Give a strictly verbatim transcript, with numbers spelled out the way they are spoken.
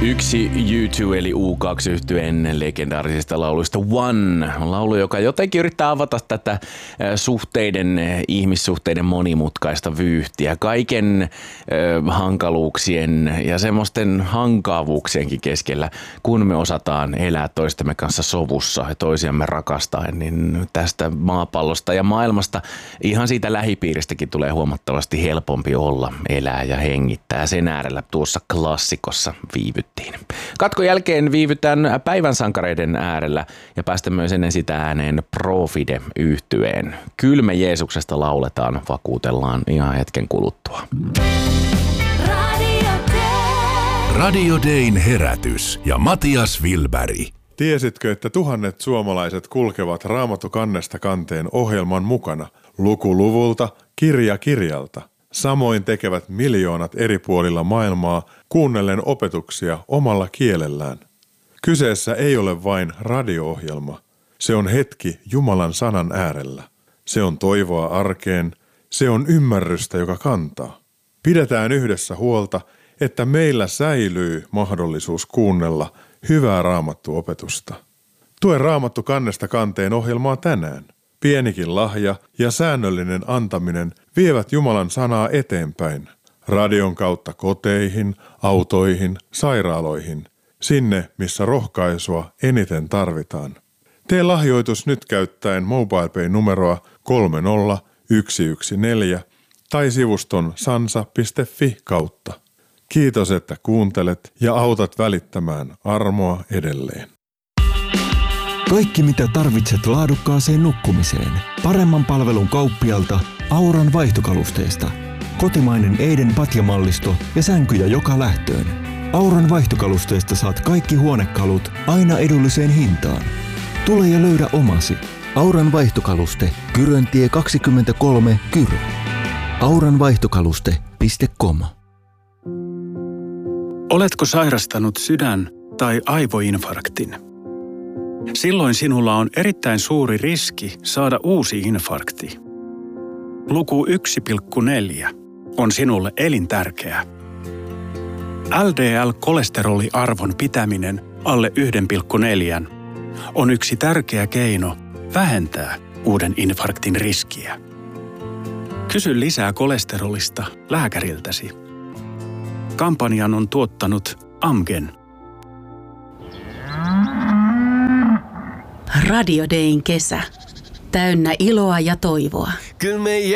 Yksi U kaksi eli U kaksi -yhtyeen legendaarisista lauluista One on laulu, joka jotenkin yrittää avata tätä suhteiden, ihmissuhteiden monimutkaista vyyhtiä. Kaiken äh, hankaluuksien ja semmoisten hankaavuuksienkin keskellä, kun me osataan elää toistemme kanssa sovussa ja toisiamme rakastaen, niin tästä maapallosta ja maailmasta, ihan siitä lähipiiristäkin tulee huomattavasti helpompi olla, elää ja hengittää. Sen äärellä tuossa klassikossa viivyttiin. Katkon jälkeen viivytään päivän sankareiden äärellä ja päästä myös ennen sitä ääneen Profide-yhtyeen. Kylmä Jeesuksesta lauletaan, vakuutellaan ihan hetken kuluttua. Radio Dayn herätys ja Matias Wilberg. Tiesitkö, että tuhannet suomalaiset kulkevat Raamattu kannesta kanteen ohjelman mukana, luku luvulta, kirja kirjalta? Samoin tekevät miljoonat eri puolilla maailmaa kuunnellen opetuksia omalla kielellään. Kyseessä ei ole vain radio-ohjelma. Se on hetki Jumalan sanan äärellä. Se on toivoa arkeen. Se on ymmärrystä, joka kantaa. Pidetään yhdessä huolta, että meillä säilyy mahdollisuus kuunnella hyvää raamattuopetusta. Tue Raamattu kannesta kanteen ohjelmaa tänään. Pienikin lahja ja säännöllinen antaminen vievät Jumalan sanaa eteenpäin. Radion kautta koteihin, autoihin, sairaaloihin. Sinne, missä rohkaisua eniten tarvitaan. Tee lahjoitus nyt käyttäen MobilePay-numeroa kolme nolla yksi yksi neljä tai sivuston sansa piste fi kautta. Kiitos, että kuuntelet ja autat välittämään armoa edelleen. Kaikki mitä tarvitset laadukkaaseen nukkumiseen. Paremman palvelun kauppialta Auran vaihtokalusteista. Kotimainen Eiden patjamallisto ja sänkyjä joka lähtöön. Auran vaihtokalusteista saat kaikki huonekalut aina edulliseen hintaan. Tule ja löydä omasi. Auran vaihtokaluste, Kyröntie kaksikymmentäkolme, Kyrö. auran vaihtokaluste piste com. Oletko sairastanut sydän- tai aivoinfarktin? Silloin sinulla on erittäin suuri riski saada uusi infarkti. Luku yksi pilkku neljä on sinulle elintärkeä. L D L-kolesteroliarvon pitäminen alle yksi pilkku neljä on yksi tärkeä keino vähentää uuden infarktin riskiä. Kysy lisää kolesterolista lääkäriltäsi. Kampanjan on tuottanut Amgen. Radio Dayn kesä. Täynnä iloa ja toivoa.